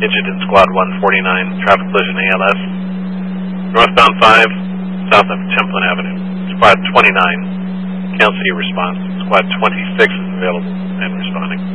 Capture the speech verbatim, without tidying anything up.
Incident Squad one forty-nine, traffic collision A L S. Northbound five, south of Templin Avenue. Squad twenty-nine, Kansas City response. Squad twenty-six is available and responding.